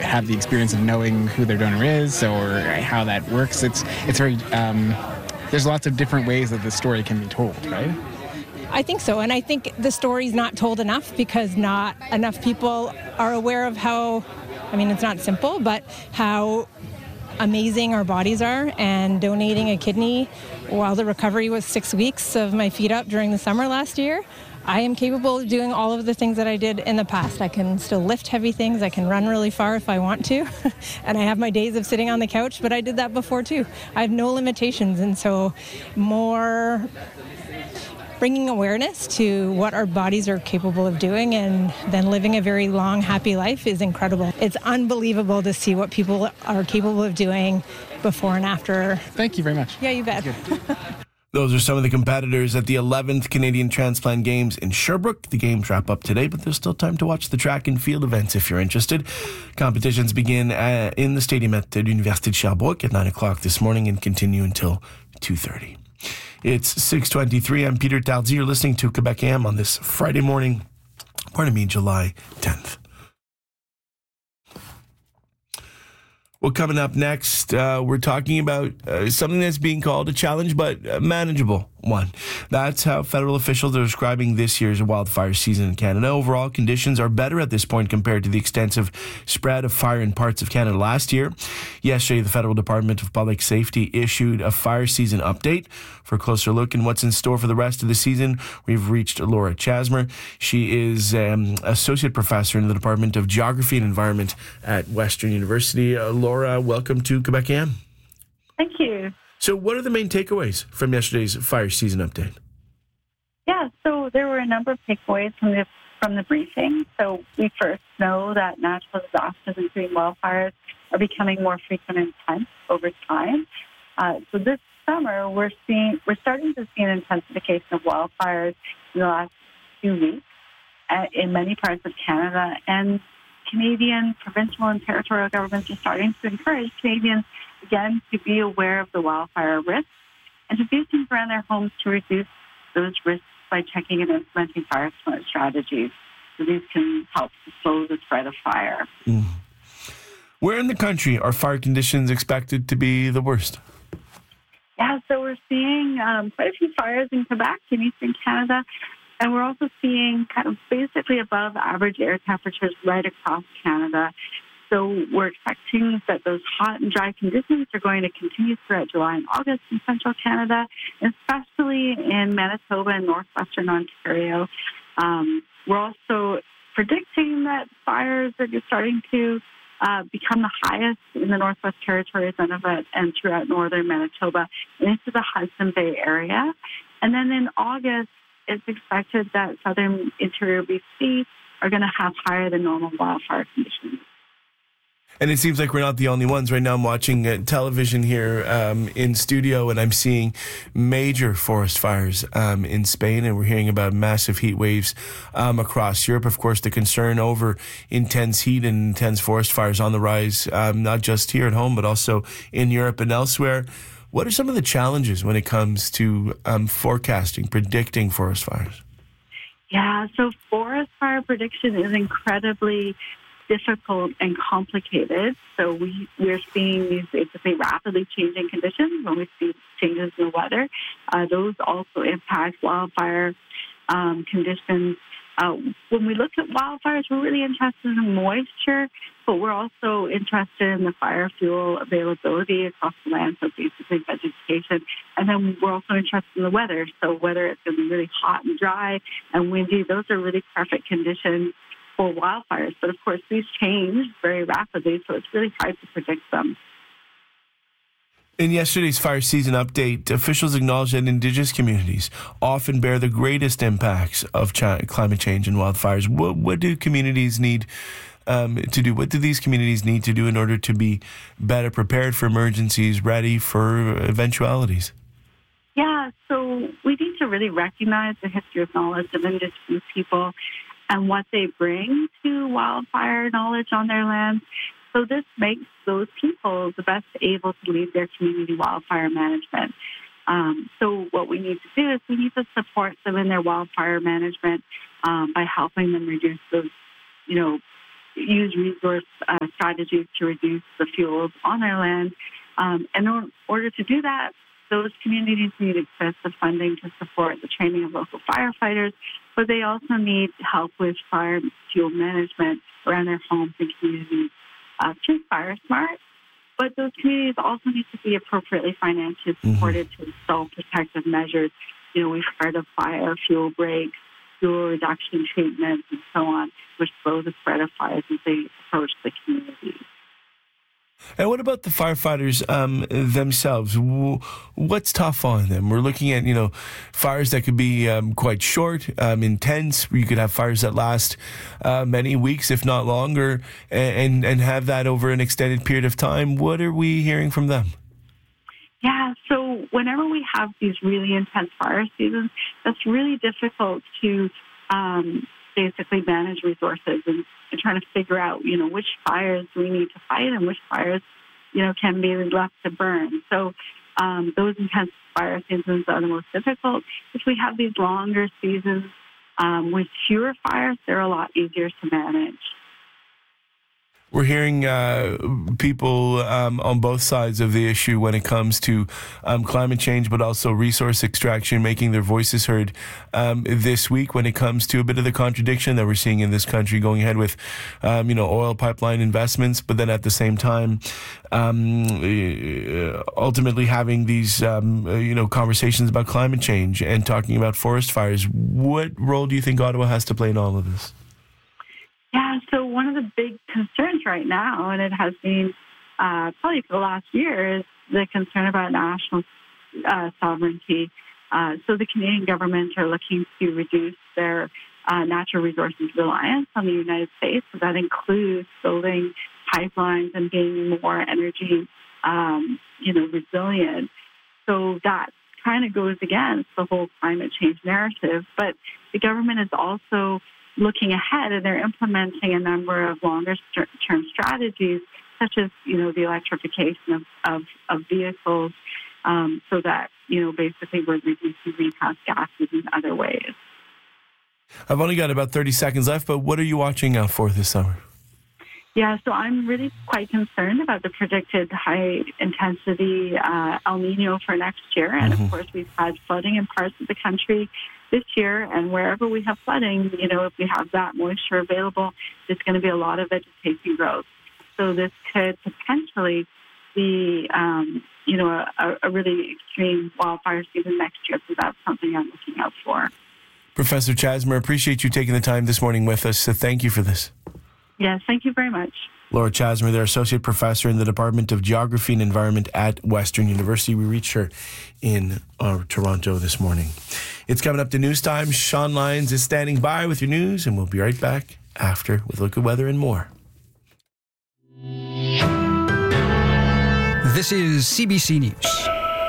have the experience of knowing who their donor is or how that works. It's very there's lots of different ways that the story can be told, right? I think so, and I think the story's not told enough because not enough people are aware of how, it's not simple, but how amazing our bodies are, and donating a kidney while the recovery was 6 weeks of my feet up during the summer last year, I am capable of doing all of the things that I did in the past. I can still lift heavy things. I can run really far if I want to. And I have my days of sitting on the couch, but I did that before too. I have no limitations. And so more bringing awareness to what our bodies are capable of doing and then living a very long, happy life is incredible. It's unbelievable to see what people are capable of doing before and after. Thank you very much. Yeah, you bet. Those are some of the competitors at the 11th Canadian Transplant Games in Sherbrooke. The games wrap up today, but there's still time to watch the track and field events if you're interested. Competitions begin in the stadium at the Université de Sherbrooke at 9 o'clock this morning and continue until 2:30. It's 6:23. I'm Peter Tardy. You're listening to Quebec AM on this Friday morning, July 10th. Well, coming up next, we're talking about something that's being called a challenge, but a manageable one. That's how federal officials are describing this year's wildfire season in Canada. Overall, conditions are better at this point compared to the extensive spread of fire in parts of Canada last year. Yesterday, the Federal Department of Public Safety issued a fire season update. For a closer look in what's in store for the rest of the season, we've reached Laura Chasmer. She is associate professor in the Department of Geography and Environment at Western University. Laura, welcome to Quebec AM. Thank you. So what are the main takeaways from yesterday's fire season update? Yeah, so there were a number of takeaways from the briefing. So we first know that natural disasters, including wildfires, are becoming more frequent and intense over time. So this summer, we're starting to see an intensification of wildfires in the last few weeks in many parts of Canada, and Canadian, provincial, and territorial governments are starting to encourage Canadians, again, to be aware of the wildfire risks and to do things around their homes to reduce those risks by checking and implementing fire smart strategies. So these can help to slow the spread of fire. Where in the country are fire conditions expected to be the worst? Yeah, so we're seeing quite a few fires in Quebec and Eastern Canada. And we're also seeing kind of basically above average air temperatures right across Canada. So we're expecting that those hot and dry conditions are going to continue throughout July and August in central Canada, especially in Manitoba and northwestern Ontario. We're also predicting that fires are just starting to become the highest in the Northwest Territories and throughout northern Manitoba and into the Hudson Bay area. And then in August, it's expected that southern interior BC are going to have higher than normal wildfire conditions. And it seems like we're not the only ones. Right now I'm watching television here in studio, and I'm seeing major forest fires in Spain, and we're hearing about massive heat waves across Europe. Of course, the concern over intense heat and intense forest fires on the rise, not just here at home, but also in Europe and elsewhere. What are some of the challenges when it comes to forecasting, predicting forest fires? Yeah, so forest fire prediction is incredibly difficult and complicated. So we're seeing these basically rapidly changing conditions when we see changes in the weather. Those also impact wildfire conditions. When we look at wildfires, we're really interested in moisture, but we're also interested in the fire fuel availability across the land, so basically vegetation. And then we're also interested in the weather, so whether it's going to be really hot and dry and windy, those are really perfect conditions for wildfires. But of course, these change very rapidly, so it's really hard to predict them. In yesterday's fire season update, officials acknowledged that Indigenous communities often bear the greatest impacts of climate change and wildfires. What do communities need to do? What do these communities need to do in order to be better prepared for emergencies, ready for eventualities? Yeah, so we need to really recognize the history of knowledge of Indigenous people and what they bring to wildfire knowledge on their lands. So this makes those people the best able to lead their community wildfire management. So what we need to do is we need to support them in their wildfire management by helping them reduce those, use resource strategies to reduce the fuels on their land. And in order to do that, those communities need excessive funding to support the training of local firefighters, but they also need help with fire fuel management around their homes and communities through Fire Smart. But those communities also need to be appropriately financially supported to install protective measures. We've heard of fire fuel breaks, fuel reduction treatments, and so on, which slow the spread of fires as they approach the community. And what about the firefighters themselves? What's tough on them? We're looking at, fires that could be quite short, intense. You could have fires that last many weeks, if not longer, and have that over an extended period of time. What are we hearing from them? Yeah, so whenever we have these really intense fire seasons, that's really difficult to basically manage resources and trying to figure out, which fires do we need to fight and which fires, can be left to burn. So those intense fire seasons are the most difficult. If we have these longer seasons with fewer fires, they're a lot easier to manage. We're hearing people on both sides of the issue when it comes to climate change, but also resource extraction, making their voices heard this week when it comes to a bit of the contradiction that we're seeing in this country, going ahead with, oil pipeline investments, but then at the same time, ultimately having these, conversations about climate change and talking about forest fires. What role do you think Ottawa has to play in all of this? Yeah, so one of the big concerns right now, and it has been probably for the last year, is the concern about national sovereignty. So the Canadian government are looking to reduce their natural resources reliance on the United States. So that includes building pipelines and being more energy, resilient. So that kind of goes against the whole climate change narrative. But the government is also looking ahead, and they're implementing a number of longer-term strategies, such as, the electrification of vehicles, so that, basically we're reducing greenhouse gases in other ways. I've only got about 30 seconds left, but what are you watching out for this summer? Yeah, so I'm really quite concerned about the predicted high-intensity El Nino for next year. And, of course, we've had flooding in parts of the country this year. And wherever we have flooding, if we have that moisture available, there's going to be a lot of vegetation growth. So this could potentially be, a really extreme wildfire season next year. So that's something I'm looking out for. Professor Chasmer, appreciate you taking the time this morning with us. So thank you for this. Yes, thank you very much. Laura Chasmer, they're Associate Professor in the Department of Geography and Environment at Western University. We reached her in Toronto this morning. It's coming up to news time. Sean Lyons is standing by with your news, and we'll be right back after with look at weather and more. This is CBC News.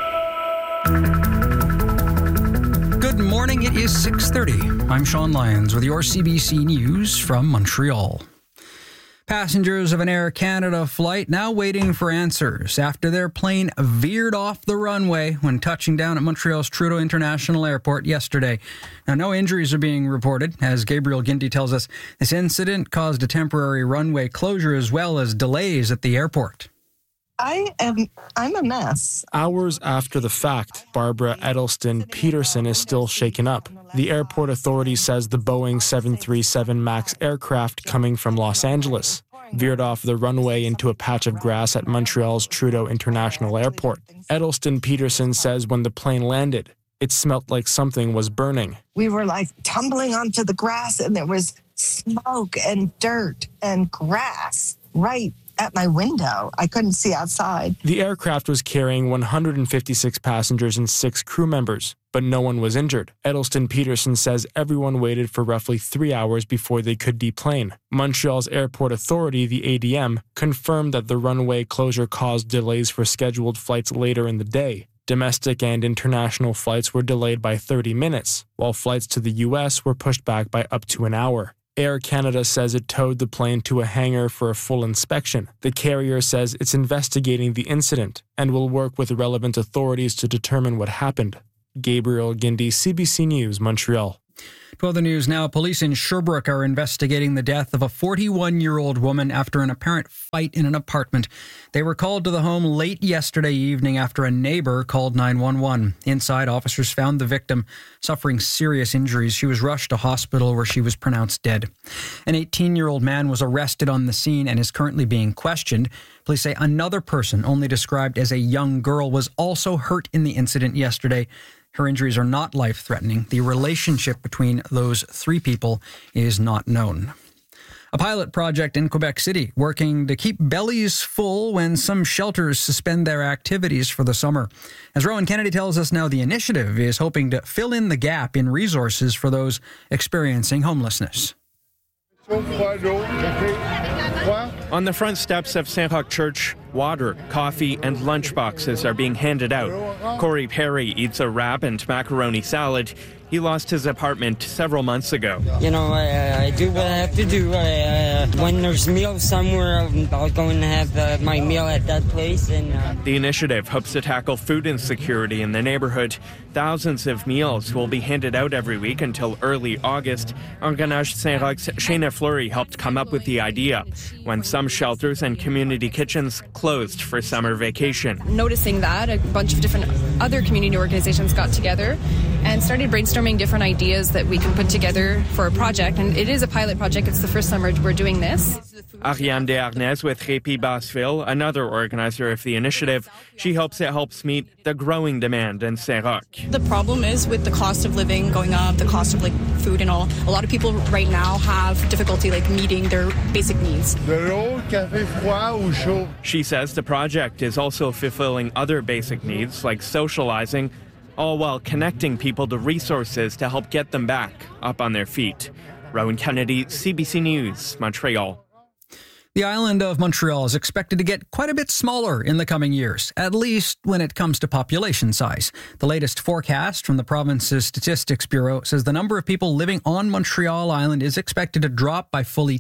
Good morning. It is 6:30. I'm Sean Lyons with your CBC News from Montreal. Passengers of an Air Canada flight now waiting for answers after their plane veered off the runway when touching down at Montreal's Trudeau International Airport yesterday. Now, no injuries are being reported. As Gabriel Gindy tells us, this incident caused a temporary runway closure as well as delays at the airport. I'm a mess. Hours after the fact, Barbara Edelston Peterson is still shaken up. The airport authority says the Boeing 737 MAX aircraft coming from Los Angeles veered off the runway into a patch of grass at Montreal's Trudeau International Airport. Edelston Peterson says when the plane landed, it smelt like something was burning. We were like tumbling onto the grass, and there was smoke and dirt and grass right at my window. I couldn't see outside. The aircraft was carrying 156 passengers and 6 crew members, but no one was injured. Edelston Peterson says everyone waited for roughly 3 hours before they could deplane. Montreal's airport authority, the ADM, confirmed that the runway closure caused delays for scheduled flights later in the day. Domestic and international flights were delayed by 30 minutes, while flights to the U.S. were pushed back by up to an hour. Air Canada says it towed the plane to a hangar for a full inspection. The carrier says it's investigating the incident and will work with relevant authorities to determine what happened. Gabriel Gindy, CBC News, Montreal. To other news now, police in Sherbrooke are investigating the death of a 41-year-old woman after an apparent fight in an apartment. They were called to the home late yesterday evening after a neighbor called 911. Inside, officers found the victim suffering serious injuries. She was rushed to hospital where she was pronounced dead. An 18-year-old man was arrested on the scene and is currently being questioned. Police say another person, only described as a young girl, was also hurt in the incident yesterday. Her injuries are not life-threatening. The relationship between those three people is not known. A pilot project in Quebec City working to keep bellies full when some shelters suspend their activities for the summer. As Rowan Kennedy tells us now, the initiative is hoping to fill in the gap in resources for those experiencing homelessness. On the front steps of Saint-Roch Church, water, coffee, and lunch boxes are being handed out. Corey Perry eats a wrap and macaroni salad. He lost his apartment several months ago. You know, I do what I have to do. When there's meals somewhere, I'll go and have my meal at that place. The initiative hopes to tackle food insecurity in the neighborhood. Thousands of meals will be handed out every week until early August. Engrenage Saint-Roch's Shayna Fleury helped come up with the idea when some shelters and community kitchens closed for summer vacation. Noticing that, a bunch of different other community organizations got together and started brainstorming different ideas that we can put together for a project. And it is a pilot project. It's the first summer we're doing this. Ariane Desharnais with Répi Basseville, another organizer of the initiative. She hopes it helps meet the growing demand in Saint-Roch. The problem is with the cost of living going up, the cost of food and all. A lot of people right now have difficulty meeting their basic needs. She says the project is also fulfilling other basic needs like socializing, all while connecting people to resources to help get them back up on their feet. Rowan Kennedy, CBC News, Montreal. The island of Montreal is expected to get quite a bit smaller in the coming years, at least when it comes to population size. The latest forecast from the province's Statistics Bureau says the number of people living on Montreal Island is expected to drop by fully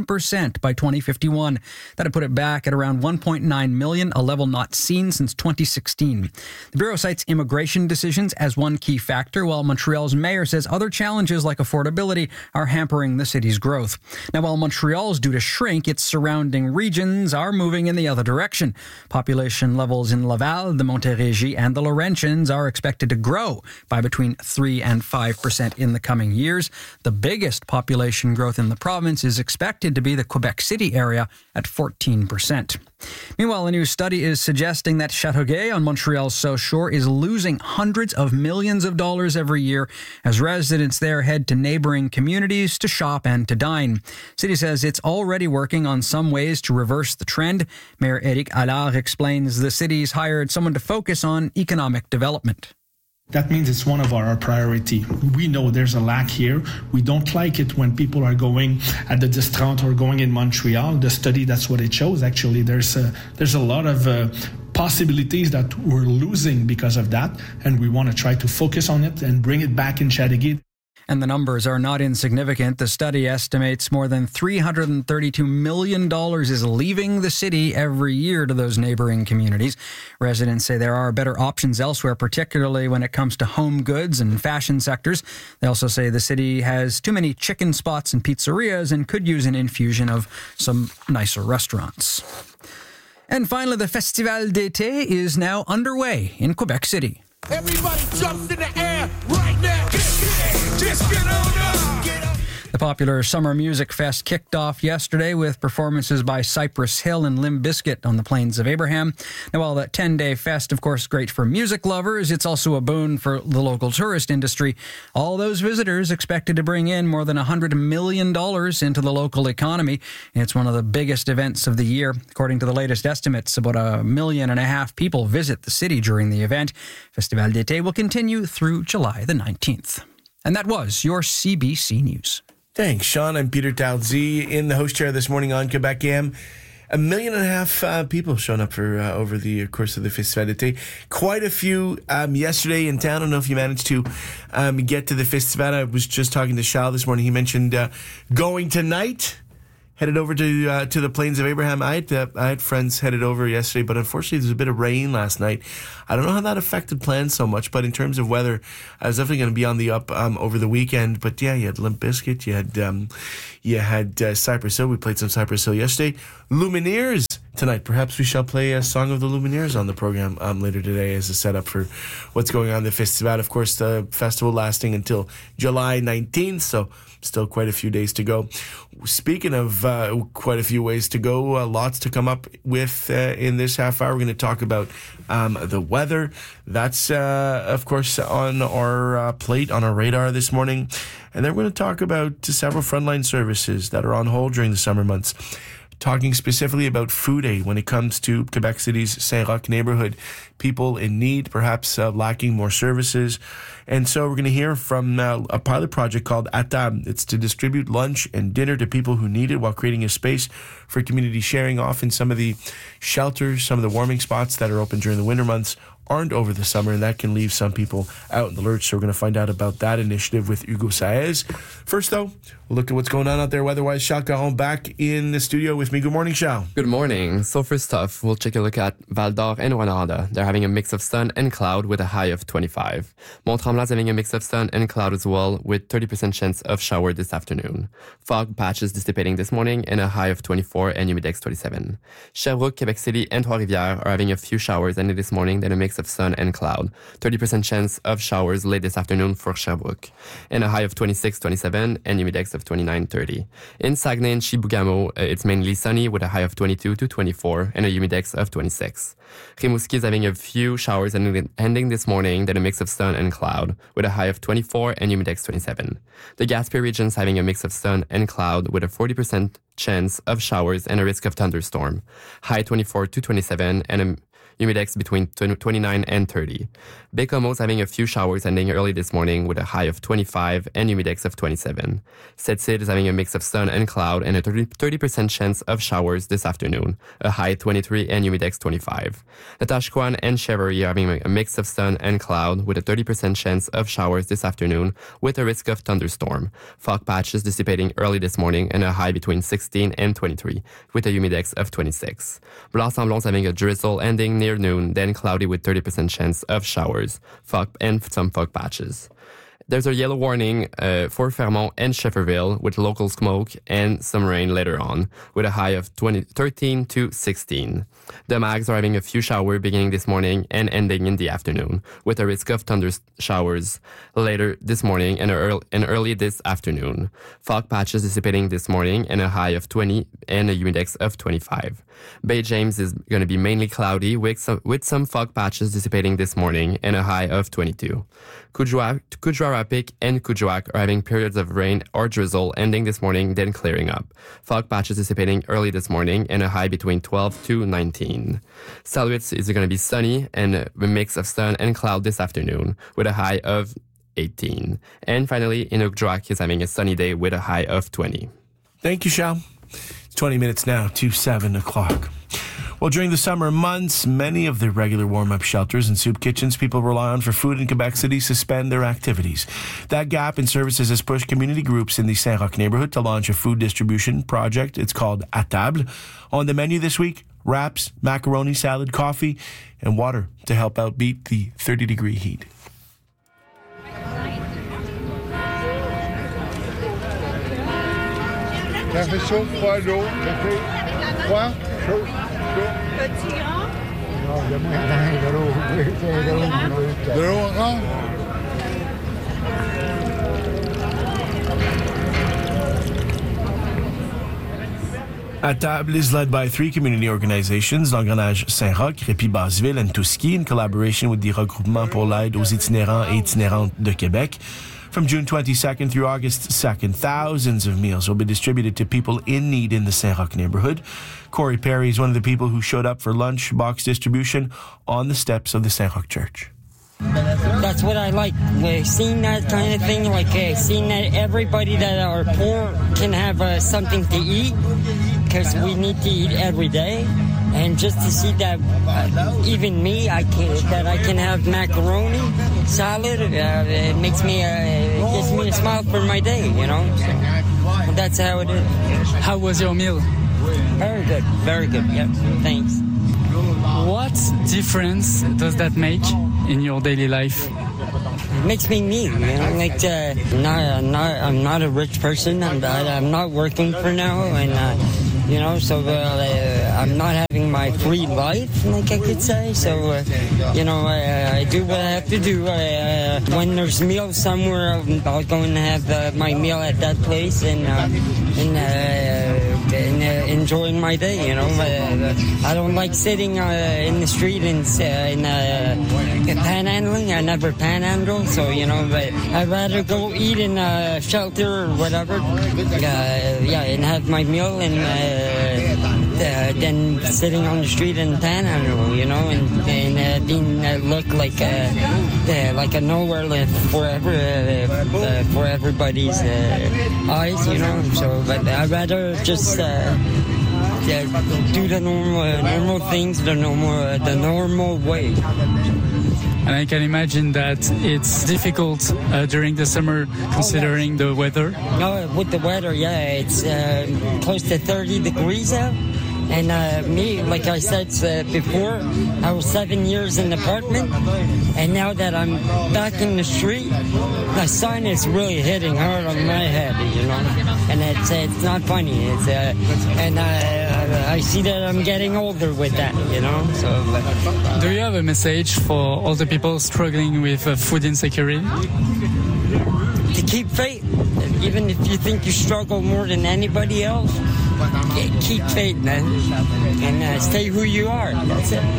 10% by 2051. That'd put it back at around 1.9 million, a level not seen since 2016. The Bureau cites immigration decisions as one key factor, while Montreal's mayor says other challenges like affordability are hampering the city's growth. Now, while Montreal is due to shrink, its surrounding regions are moving in the other direction. Population levels in Laval, the Montérégie, and the Laurentians are expected to grow by between 3 and 5% in the coming years. The biggest population growth in the province is expected to be the Quebec City area at 14%. Meanwhile, a new study is suggesting that Châteauguay on Montreal's South Shore is losing hundreds of millions of dollars every year as residents there head to neighboring communities to shop and to dine. City says it's already working on some ways to reverse the trend. Mayor Éric Allard explains the city's hired someone to focus on economic development. That means it's one of our priority. We know there's a lack here. We don't like it when people are going at the Distrant or going in Montreal. The study, that's what it shows. Actually, there's a lot of possibilities that we're losing because of that, and we want to try to focus on it and bring it back in Châteauguay. And the numbers are not insignificant. The study estimates more than $332 million is leaving the city every year to those neighboring communities. Residents say there are better options elsewhere, particularly when it comes to home goods and fashion sectors. They also say the city has too many chicken spots and pizzerias and could use an infusion of some nicer restaurants. And finally, the Festival d'été is now underway in Quebec City. Everybody jumps in the air right now. Just get on up. The popular Summer Music Fest kicked off yesterday with performances by Cypress Hill and Limp Bizkit on the Plains of Abraham. Now, while the 10-day fest, of course, is great for music lovers, it's also a boon for the local tourist industry. All those visitors expected to bring in more than $100 million into the local economy. It's one of the biggest events of the year. According to the latest estimates, about 1.5 million people visit the city during the event. Festival d'été will continue through July the 19th. And that was your CBC News. Thanks, Sean. I'm Peter Talzi in the host chair this morning on Quebec AM. 1.5 million people shown up for over the course of the Festival d'été. Quite a few yesterday in town. I don't know if you managed to get to the Festival. I was just talking to Charles this morning. He mentioned going tonight. headed over to the Plains of Abraham. I had friends headed over yesterday, but unfortunately there was a bit of rain last night. I don't know how that affected plans so much, but in terms of weather, I was definitely going to be on the up over the weekend. But yeah, you had Limp Bizkit, you had Cypress Hill. We played some Cypress Hill yesterday. Lumineers tonight. Perhaps we shall play a song of the Lumineers on the program later today as a setup for what's going on in the festival. Of course, the festival lasting until July 19th, so still quite a few days to go. Speaking of quite a few ways to go, lots to come up with in this half hour. We're going to talk about the weather. That's, of course, on our plate, on our radar this morning. And then we're going to talk about several frontline services that are on hold during the summer months. Talking specifically about food aid when it comes to Quebec City's Saint-Roch neighborhood. People in need, perhaps lacking more services. And so we're going to hear from a pilot project called À Table. It's to distribute lunch and dinner to people who need it while creating a space for community sharing. Often some of the shelters, some of the warming spots that are open during the winter months aren't over the summer, and that can leave some people out in the lurch. So we're going to find out about that initiative with Hugo Saez. First, though, we'll look at what's going on out there weather-wise. Charles Caron back in the studio with me. Good morning, Charles. Good morning. So first off, we'll take a look at Val-d'Or and Rwanda. They're having a mix of sun and cloud with a high of 25. Mont-Tremblant having a mix of sun and cloud as well, with 30% chance of shower this afternoon. Fog patches dissipating this morning and a high of 24 and humidex 27. Sherbrooke, Quebec City, and Trois-Rivières are having a few showers ending this morning, then a mix of sun and cloud. 30% chance of showers late this afternoon for Sherbrooke. And a high of 26, 27 and humidex of 29, 30. In Saguenay and Chibougamau, it's mainly sunny with a high of 22 to 24 and a humidex of 26. Rimouski is having a few showers ending this morning, then a mix of sun and cloud with a high of 24 and humidex 27. The Gaspé region is having a mix of sun and cloud with a 40% chance of showers and a risk of thunderstorm. High 24 to 27 and a humidex between 29 and 30. Bécomo is having a few showers ending early this morning with a high of 25 and humidex of 27. Sept-Îles is having a mix of sun and cloud and a 30% chance of showers this afternoon, a high 23 and humidex 25. Natashquan and Cheverly are having a mix of sun and cloud with a 30% chance of showers this afternoon with a risk of thunderstorm. Fog patches dissipating early this morning and a high between 16 and 23 with a humidex of 26. Blanc-Sablon is having a drizzle ending near noon, then cloudy with 30% chance of showers, fog and some fog patches. There's a yellow warning for Fermont and Schefferville with local smoke and some rain later on with a high of 13 to 16. The Mags are having a few showers beginning this morning and ending in the afternoon with a risk of thunder showers later this morning and early this afternoon. Fog patches dissipating this morning and a high of 20 and a humidex of 25. Bay James is going to be mainly cloudy with some fog patches dissipating this morning and a high of 22. Kuujjuaq and Kuujjuaq are having periods of rain or drizzle ending this morning, then clearing up. Fog patches dissipating early this morning and a high between 12 to 19. Salouitz is going to be sunny and a mix of sun and cloud this afternoon with a high of 18. And finally, Inukjuak is having a sunny day with a high of 20. Thank you, Shal. It's 20 minutes now to 7 o'clock. Well, during the summer months, many of the regular warm-up shelters and soup kitchens people rely on for food in Quebec City suspend their activities. That gap in services has pushed community groups in the Saint-Roch neighborhood to launch a food distribution project. It's called À Table. On the menu this week, wraps, macaroni, salad, coffee, and water to help out beat the 30-degree heat. Café chaud, froid, d'eau, café, froid, chaud, chaud. Petit grand? Non, il y a moins de l'eau. De l'eau encore? À Table is led by 3 community organizations, l'Engrenage Saint-Roch, Répit Basseville, and Touski, in collaboration with the Regroupement pour l'aide aux itinérants et itinérantes de Québec. From June 22nd through August 2nd, thousands of meals will be distributed to people in need in the Saint-Roch neighborhood. Corey Perry is one of the people who showed up for lunch box distribution on the steps of the Saint-Roch Church. That's what I like, seeing that kind of thing, seeing that everybody that are poor can have something to eat, because we need to eat every day. And just to see that even me, I can have macaroni, salad, it gives me a smile for my day, you know. So I'm that's how it is. How was your meal? Very good, yeah, thanks. What difference does that make in your daily life? It makes me me, like I'm not a rich person. I'm not working for now, and so I'm not having my free life, like I could say. So I do what I have to do. When there's meals somewhere, I'll go and have my meal at that place and enjoying my day. I don't like sitting in the street and panhandling. I never panhandle, so but I'd rather go eat in a shelter or whatever, and have my meal and than sitting on the street and panhandle, and being look like a nowhere land for everybody's eyes, So, but I'd rather just do the normal things the normal way. And I can imagine that it's difficult during the summer, considering the weather. No, with the weather, it's close to 30 degrees out. And me, like I said before, I was 7 years in the apartment, and now that I'm back in the street, the sun is really hitting hard on my head, and it's not funny. And I see that I'm getting older with that, So. Do you have a message for all the people struggling with food insecurity? To keep faith, even if you think you struggle more than anybody else. Keep faith, man, and stay who you are. That's it.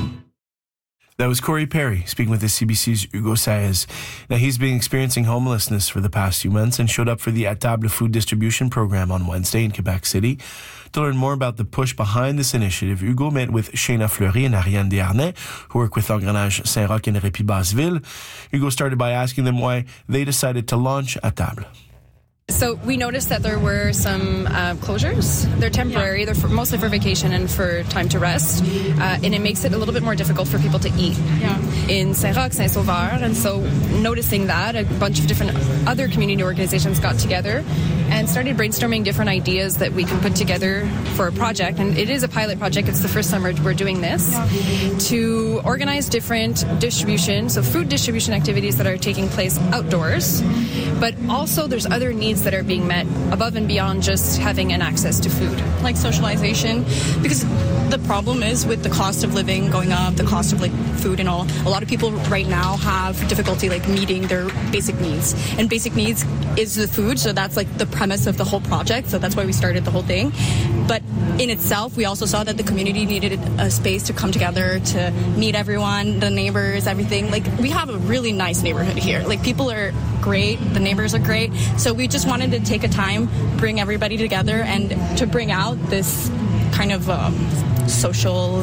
That was Corey Perry speaking with the CBC's Hugo Saez. Now, he's been experiencing homelessness for the past few months and showed up for the À Table food distribution program on Wednesday in Quebec City. To learn more about the push behind this initiative, Hugo met with Shayna Fleury and Ariane Desharnais, who work with Engrenage Saint-Roch and Répi-Basseville. Hugo started by asking them why they decided to launch À Table. So we noticed that there were some closures. They're temporary. They're mostly for vacation and for time to rest. And it makes it a little bit more difficult for people to eat in Saint-Roch, Saint-Sauveur. And so noticing that, a bunch of different other community organizations got together and started brainstorming different ideas that we can put together for a project. And it is a pilot project. It's the first summer we're doing this, to organize different distribution, so food distribution activities that are taking place outdoors. But also there's other needs that are being met above and beyond just having an access to food. Like socialization, because the problem is with the cost of living going up, the cost of food and all, a lot of people right now have difficulty meeting their basic needs. And basic needs is the food, so that's the premise of the whole project, so that's why we started the whole thing. But in itself, we also saw that the community needed a space to come together, to meet everyone, the neighbors, everything. We have a really nice neighborhood here. People are great, the neighbors are great, so we just wanted to take a time, bring everybody together, and to bring out this kind of social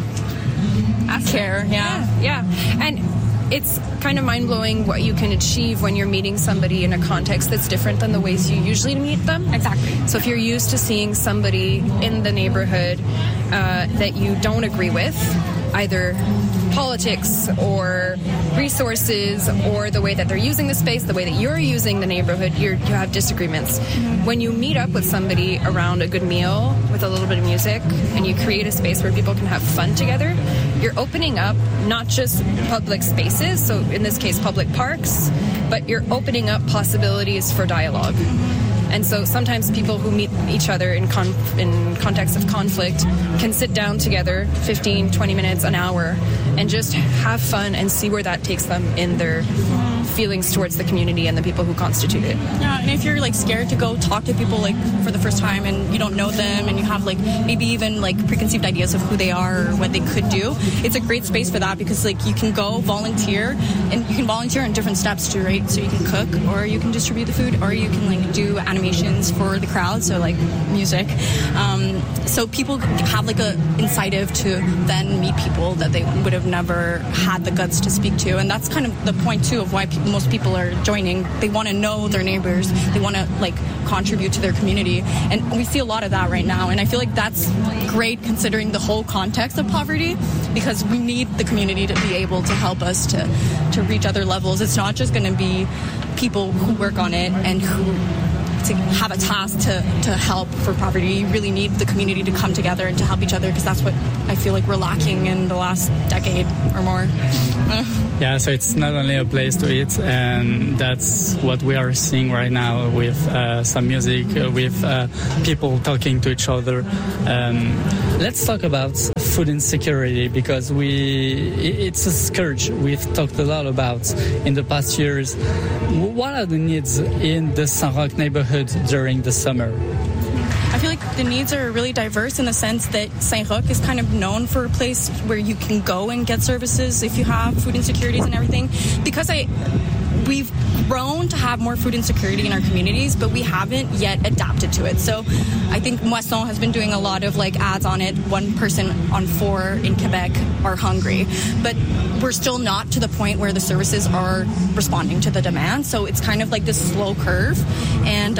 care. Yeah. And it's kind of mind-blowing what you can achieve when you're meeting somebody in a context that's different than the ways you usually meet them. Exactly. So if you're used to seeing somebody in the neighborhood that you don't agree with, either politics or resources or the way that they're using the space, the way that you're using the neighborhood, you have disagreements. Mm-hmm. When you meet up with somebody around a good meal with a little bit of music and you create a space where people can have fun together, you're opening up not just public spaces, so in this case public parks, but you're opening up possibilities for dialogue. And so sometimes people who meet each other in context of conflict can sit down together 15, 20 minutes, an hour, and just have fun and see where that takes them in their feelings towards the community and the people who constitute it. Yeah, and if you're scared to go talk to people for the first time and you don't know them and you have maybe even preconceived ideas of who they are or what they could do, it's a great space for that because you can go volunteer, and you can volunteer in different steps too, right? So you can cook, or you can distribute the food, or you can do animations for the crowd, so music. So people have a incentive to then meet people that they would have never had the guts to speak to, and that's kind of the point too of why most people are joining. They want to know their neighbors. They want to contribute to their community, and we see a lot of that right now. And I feel that's great considering the whole context of poverty, because we need the community to be able to help us to reach other levels. It's not just going to be people who work on it and who to have a task to help for poverty. You really need the community to come together and to help each other, because that's what I feel like we're lacking in the last decade or more. Yeah, so it's not only a place to eat, and that's what we are seeing right now with some music, with people talking to each other. Let's talk about food insecurity, because it's a scourge we've talked a lot about in the past years. What are the needs in the Saint-Roch neighborhood during the summer? I feel like the needs are really diverse in the sense that Saint-Roch is kind of known for a place where you can go and get services if you have food insecurities and everything. Because we've grown to have more food insecurity in our communities, but we haven't yet adapted to it. So I think Moisson has been doing a lot of like ads on it. 1 person on 4 in Quebec are hungry, but we're still not to the point where the services are responding to the demand. So it's kind of like this slow curve. And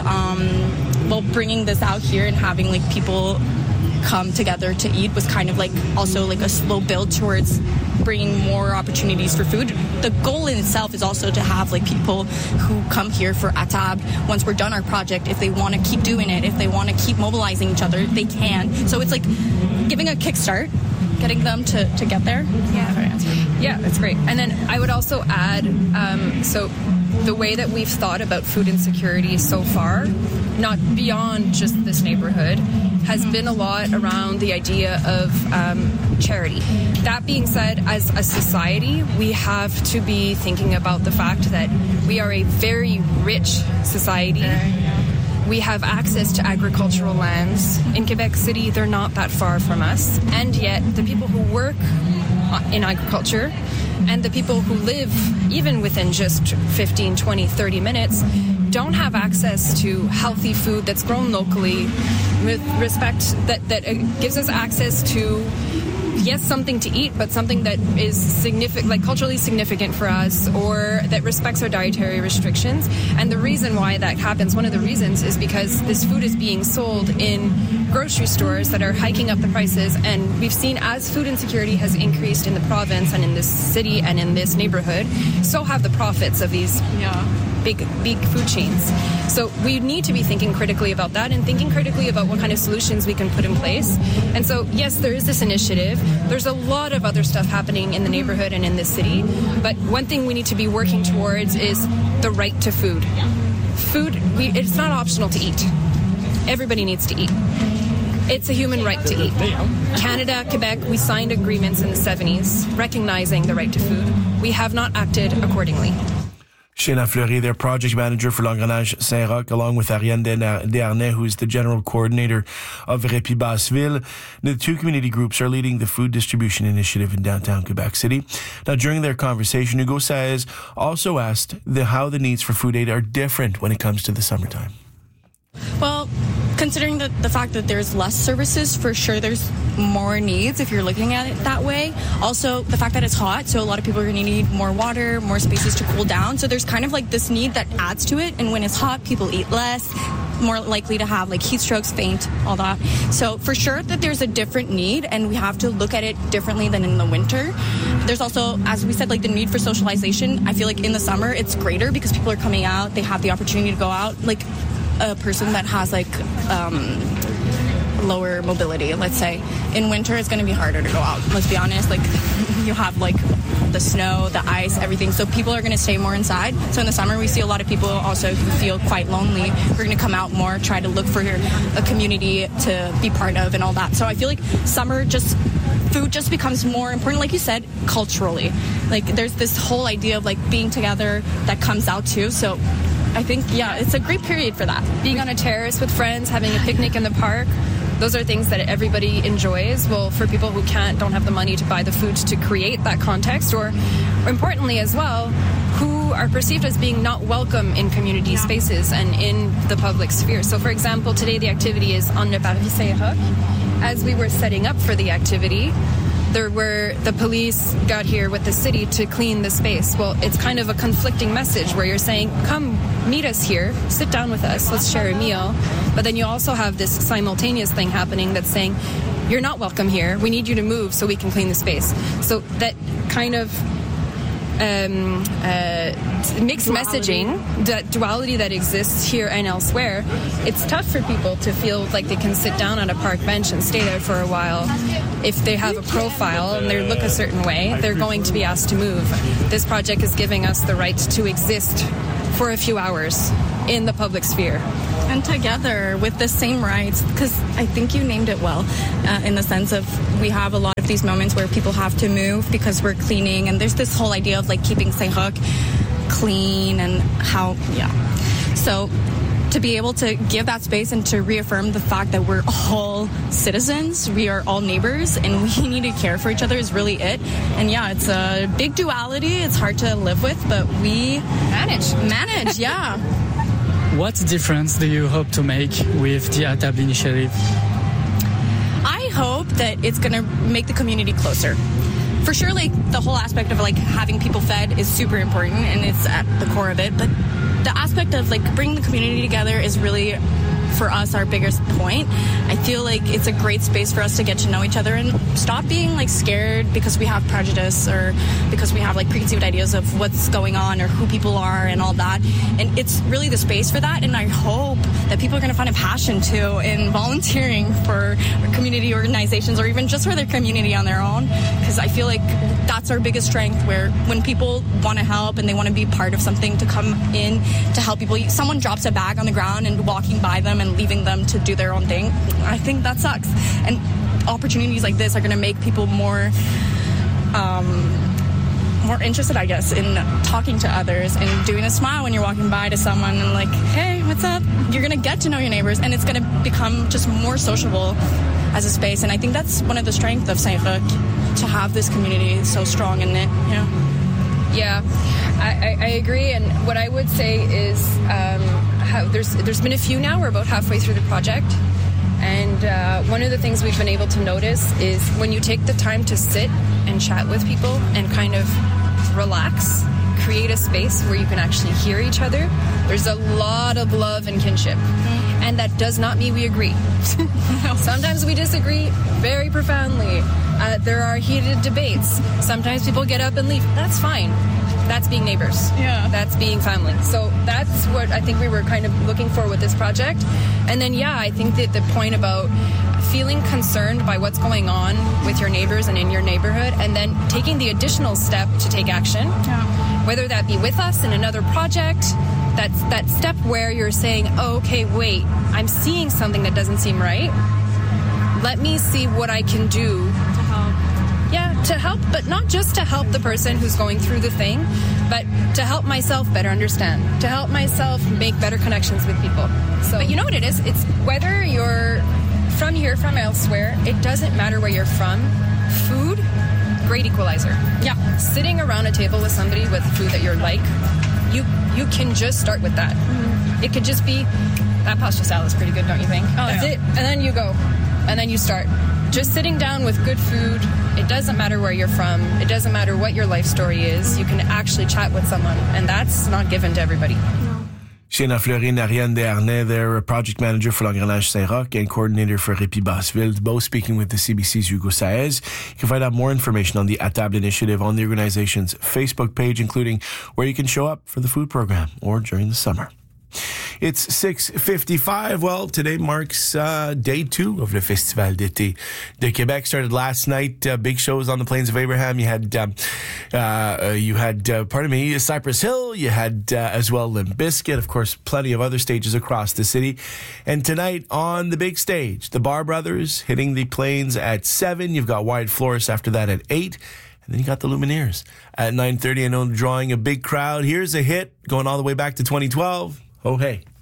bringing this out here and having like people come together to eat was kind of like also like a slow build towards bringing more opportunities for food. The goal in itself is also to have like people who come here for ATAB, once we're done our project, if they want to keep doing it, if they want to keep mobilizing each other, they can. So it's like giving a kickstart, getting them to get there. Yeah, that's great. And then I would also add, so the way that we've thought about food insecurity so far, not beyond just this neighborhood, has been a lot around the idea of charity. That being said, as a society, we have to be thinking about the fact that we are a very rich society. We have access to agricultural lands. In Quebec City, they're not that far from us. And yet, the people who work in agriculture and the people who live even within just 15, 20, 30 minutes don't have access to healthy food that's grown locally with respect that gives us access to, yes, something to eat, but something that is significant, like culturally significant for us, or that respects our dietary restrictions. And the reason why that happens, one of the reasons, is because this food is being sold in grocery stores that are hiking up the prices. And we've seen as food insecurity has increased in the province and in this city and in this neighborhood, so have the profits of these big food chains. So we need to be thinking critically about that and thinking critically about what kind of solutions we can put in place. And so, yes, there is this initiative. There's a lot of other stuff happening in the neighborhood and in this city. But one thing we need to be working towards is the right to food. Food, it's not optional to eat. Everybody needs to eat. It's a human right to eat. Canada, Quebec, we signed agreements in the 70s recognizing the right to food. We have not acted accordingly. Shayna Fleury, their project manager for L'Engrenage Saint-Roch, along with Ariane Desharnais, who is the general coordinator of Répi Basseville. The 2 community groups are leading the food distribution initiative in downtown Quebec City. Now, during their conversation, Hugo Saez also asked how the needs for food aid are different when it comes to the summertime. Well, considering the fact that there's less services, for sure there's more needs if you're looking at it that way. Also, the fact that it's hot, so a lot of people are going to need more water, more spaces to cool down. So there's kind of like this need that adds to it. And when it's hot, people eat less, more likely to have like heat strokes, faint, all that. So for sure that there's a different need, and we have to look at it differently than in the winter. There's also, as we said, like the need for socialization. I feel like in the summer it's greater because people are coming out, they have the opportunity to go out. Like a person that has like lower mobility, let's say, in winter it's going to be harder to go out. Let's be honest, like you have like the snow, the ice, everything, so people are going to stay more inside. So in the summer we see a lot of people also who feel quite lonely. We're going to come out more, try to look for a community to be part of and all that. So I feel like summer food just becomes more important, like you said, culturally. Like there's this whole idea of like being together that comes out too. So I think, yeah, it's a great period for that. Being on a terrace with friends, having a picnic in the park, those are things that everybody enjoys. Well, for people who don't have the money to buy the food to create that context, or importantly as well, who are perceived as being not welcome in community spaces and in the public sphere. So, for example, today the activity is on Le Paris Saint-Roch. As we were setting up for the activity, the police got here with the city to clean the space. Well, it's kind of a conflicting message where you're saying, come meet us here, sit down with us, let's share a meal. But then you also have this simultaneous thing happening that's saying, you're not welcome here, we need you to move so we can clean the space. So that kind of mixed messaging, that duality that exists here and elsewhere, it's tough for people to feel like they can sit down on a park bench and stay there for a while. If they have a profile and they look a certain way, they're going to be asked to move. This project is giving us the right to exist for a few hours in the public sphere. And together with the same rights, because I think you named it well, in the sense of we have a lot of these moments where people have to move because we're cleaning, and there's this whole idea of like keeping Saint-Roch clean and how, So to be able to give that space and to reaffirm the fact that we're all citizens, we are all neighbors, and we need to care for each other is really it. And it's a big duality. It's hard to live with, but we manage, yeah. What difference do you hope to make with the À Table initiative? I hope that it's going to make the community closer. For sure, like the whole aspect of like having people fed is super important, and it's at the core of it. But the aspect of like bringing the community together is really, for us, our biggest point. I feel like it's a great space for us to get to know each other and stop being like scared because we have prejudice or because we have like preconceived ideas of what's going on or who people are and all that. And it's really the space for that. And I hope that people are going to find a passion too in volunteering for community organizations or even just for their community on their own. Because I feel like that's our biggest strength, where when people want to help and they want to be part of something, to come in to help people. Someone drops a bag on the ground and walking by them and leaving them to do their own thing, I think that sucks. And opportunities like this are going to make people more interested, I guess, in talking to others and doing a smile when you're walking by to someone and like, hey, what's up? You're going to get to know your neighbors, and it's going to become just more sociable as a space. And I think that's one of the strengths of Saint-Roch, to have this community so strong in it. Yeah, I agree. And what I would say is there's been a few now. We're about halfway through the project. And one of the things we've been able to notice is when you take the time to sit and chat with people and kind of relax, create a space where you can actually hear each other, there's a lot of love and kinship. And that does not mean we agree. Sometimes we disagree very profoundly. There are heated debates. Sometimes people get up and leave. That's fine. That's being neighbors. Yeah. That's being family. So that's what I think we were kind of looking for with this project. And then, I think that the point about feeling concerned by what's going on with your neighbors and in your neighborhood, and then taking the additional step to take action, whether that be with us in another project, that step where you're saying, oh, okay, wait, I'm seeing something that doesn't seem right. Let me see what I can do to help, but not just to help the person who's going through the thing, but to help myself better understand, to help myself make better connections with people. So, but you know what it is? It's whether you're from here, from elsewhere, it doesn't matter where you're from. Food, great equalizer. Yeah. Sitting around a table with somebody with food that you're like, you can just start with that. It could just be, that pasta salad is pretty good, don't you think? Oh, that's it. And then you go. And then you start. Just sitting down with good food. It doesn't matter where you're from. It doesn't matter what your life story is. You can actually chat with someone. And that's not given to everybody. Sienna Fleury and Ariane Desharnais, they're a project manager for L'Engrenage Saint-Roch and coordinator for Répit Basseville, both speaking with the CBC's Hugo Saez. You can find out more information on the À Table initiative on the organization's Facebook page, including where you can show up for the food program or during the summer. It's 6:55. Well, today marks day 2 of the Festival d'été de Québec. Started last night. Big shows on the Plains of Abraham. You had Cypress Hill. You had as well Limp Bizkit. Of course, plenty of other stages across the city. And tonight on the big stage, the Bar Brothers hitting the Plains at 7. You've got Wyatt Flores after that at 8. And then you got the Lumineers at 9:30. I know, drawing a big crowd. Here's a hit going all the way back to 2012. Oh, hey.